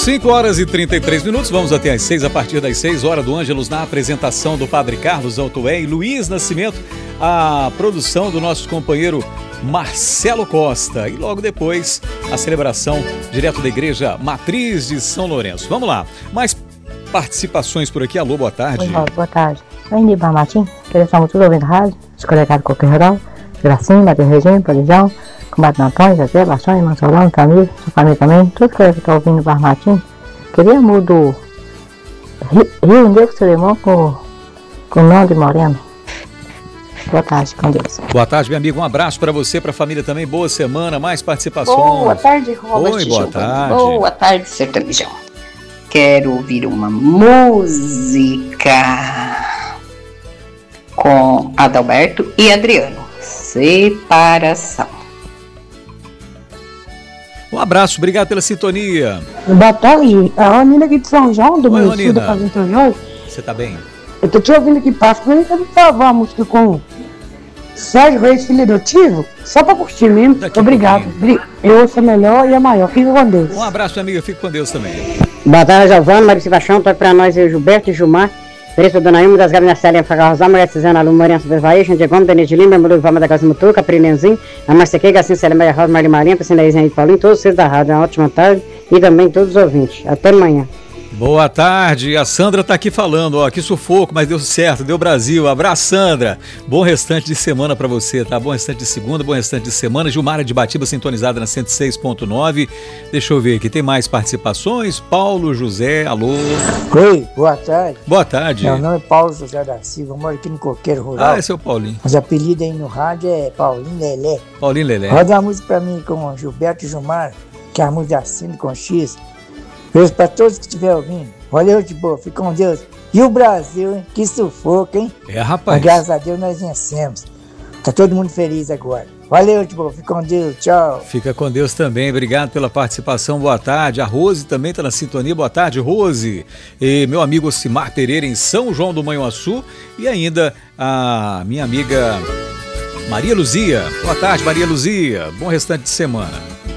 5 horas e 33 minutos, vamos até às 6, a partir das 6 horas do Ângelos, na apresentação do Padre Carlos Altoé e Luiz Nascimento, a produção do nosso companheiro Marcelo Costa, e logo depois a celebração direto da Igreja Matriz de São Lourenço. Vamos lá, mais participações por aqui. Alô, boa tarde. Boa tarde. Eu em Ibar Martins, que eles estão tudo ouvindo rádio, escolhegado qualquer rural, Gracinha, Matheus Regina, Polijão, Combate Antônio, José, Baixão, Irmão Solano, Camilo, sua família também, tudo que está ouvindo Ibar Martins, queria mudar o Rio Negro Solimão com o nome de Moreno. Boa tarde, com Deus. Boa tarde, meu amigo. Um abraço para você, para a família também. Boa semana, mais participações. Boa tarde, Robert. Oi, boa tarde. Boa tarde, sertanejão. Quero ouvir uma música com Adalberto e Adriano. Separação. Um abraço, obrigado pela sintonia. Boa tarde, a Ronina aqui de São João, do Oi, município da Fazenda Tonhões. Você tá bem? Eu tô te ouvindo aqui, Passo, mas eu vou gravar a música com Sérgio Reis, filho adotivo, só pra curtir mesmo. Obrigado. Eu ouço a melhor e a maior. Fica com Deus. Um abraço, minha amiga. Fica com Deus também. Boa tarde, Giovana, Maria Sebastião, toque pra nós, eu, Gilberto e Gilmar. Teresa Dona Ilma, das Gabinas Célia, Fagal Rosal, Maria Suzana, Alu, Morença do Evaí, Xande Gomes, Denise de Lima, Mulu Vama da Casa Mutuca, Prilenzinho, a Marcequei, Gacim Célia, Maria Rosa, Maria Marinha, Piscina Izinha e Paulinho, todos vocês da rádio. Uma ótima tarde e também todos os ouvintes. Até amanhã. Boa tarde, a Sandra tá aqui falando, ó, que sufoco, mas deu certo, deu Brasil. Abraço, Sandra. Bom restante de semana pra você, tá? Bom restante de segunda, bom restante de semana. Gilmara de Batiba sintonizada na 106.9. Deixa eu ver aqui, tem mais participações? Paulo José, alô. Oi, boa tarde. Boa tarde. Meu nome é Paulo José da Silva, eu moro aqui no Coqueiro Rural. Ah, esse é o Paulinho. Mas o apelido aí no rádio é Paulinho Lelé. Paulinho Lelé. Roda uma música pra mim com Gilberto e Gilmar, que é a música assina com X. Beijo pra todos que estiverem ouvindo. Valeu, de boa, fica com Deus. E o Brasil, hein? Que sufoco, hein? É, rapaz. Mas graças a Deus nós vencemos. Tá todo mundo feliz agora. Valeu, de boa, fica com Deus, tchau. Fica com Deus também, obrigado pela participação, boa tarde. A Rose também tá na sintonia, boa tarde, Rose. E meu amigo Ocimar Pereira em São João do Manhuaçu. E ainda a minha amiga Maria Luzia. Boa tarde, Maria Luzia. Bom restante de semana.